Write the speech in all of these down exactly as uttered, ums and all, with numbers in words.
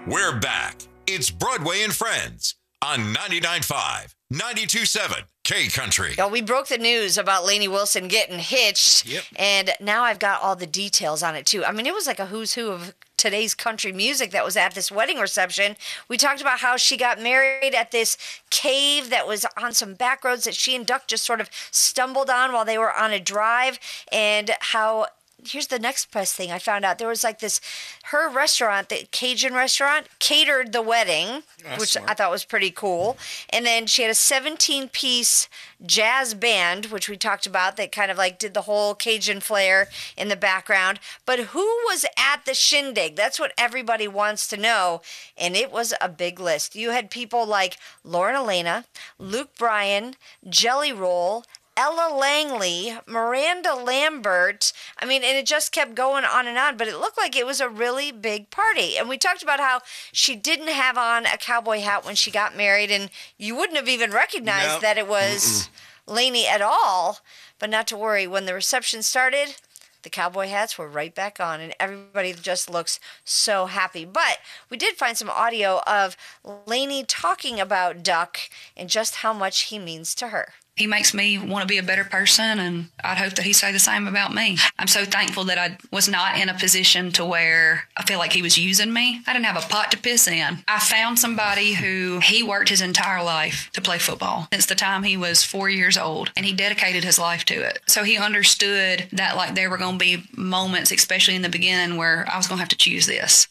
We're back. It's Broadway and Friends on ninety-nine point five, ninety-two point seven K Country. Yo, we broke the news about Lainey Wilson getting hitched, Yep. and now I've got all the details on it, too. I mean, it was like a who's who of today's country music that was at this wedding reception. We talked about how she got married at this cave that was on some back roads that she and Duck just sort of stumbled on while they were on a drive, and how... Here's the next best thing I found out. There was like this, her restaurant, the Cajun restaurant, catered the wedding, That's which smart. I thought was pretty cool. And then she had a seventeen-piece jazz band, which we talked about, that kind of like did the whole Cajun flair in the background. But who was at the shindig? That's what everybody wants to know. And it was a big list. You had people like Lauren Elena, Luke Bryan, Jelly Roll, Ella Langley, Miranda Lambert. I mean, and it just kept going on and on, but it looked like it was a really big party. And we talked about how she didn't have on a cowboy hat when she got married, and you wouldn't have even recognized Nope. that it was Mm-mm. Lainey at all. But not to worry, when the reception started, the cowboy hats were right back on, and everybody just looks so happy. But we did find some audio of Lainey talking about Duck and just how much he means to her. He makes me want to be a better person, and I'd hope that he say the same about me. I'm so thankful that I was not in a position to where I feel like he was using me. I didn't have a pot to piss in. I found somebody who he worked his entire life to play football since the time he was four years old, and he dedicated his life to it. So he understood that like there were going to be moments, especially in the beginning, where I was going to have to choose this.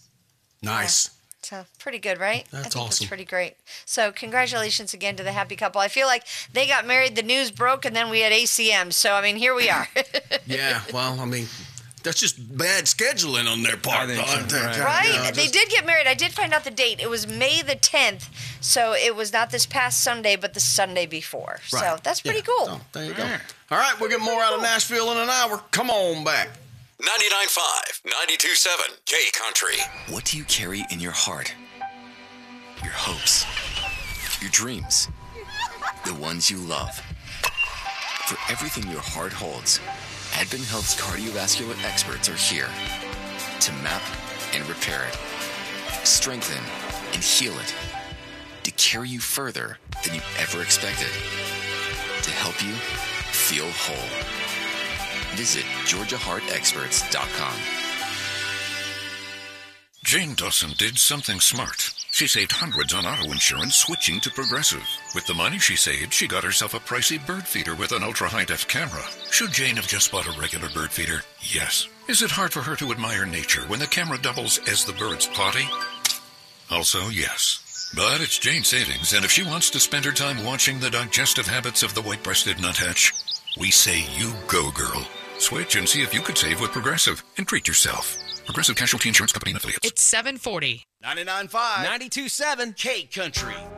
Nice. So pretty good, right? That's I think awesome. That's pretty great. So congratulations again to the happy couple. I feel like they got married, the news broke, and then we had A C M. So, I mean, here we are. Yeah, well, I mean, that's just bad scheduling on their part. I think so, Uh, they- right. Right? you know, They just- did get married. I did find out the date. It was May the tenth. So it was not this past Sunday, but the Sunday before. So Right. that's pretty Yeah. cool. So, there you go. All right, we'll get more out of Nashville in an hour. Come on back. ninety-nine point five, ninety-two point seven K Country. What do you carry in your heart? Your hopes, your dreams, the ones you love. For everything your heart holds, Advent Health's cardiovascular experts are here to map and repair it, strengthen and heal it, to carry you further than you ever expected, to help you feel whole. Visit georgia heart experts dot com. Jane Dawson did something smart. She saved hundreds on auto insurance switching to Progressive. With the money she saved, she got herself a pricey bird feeder with an ultra-high-def camera. Should Jane have just bought a regular bird feeder? Yes. Is it hard for her to admire nature when the camera doubles as the bird's potty? Also, yes. But it's Jane's savings, and if she wants to spend her time watching the digestive habits of the white-breasted nuthatch, we say you go, girl. Switch and see if you could save with Progressive and treat yourself. Progressive Casualty Insurance Company and Affiliates. It's seven forty. ninety-nine point five, ninety-two point seven K Country.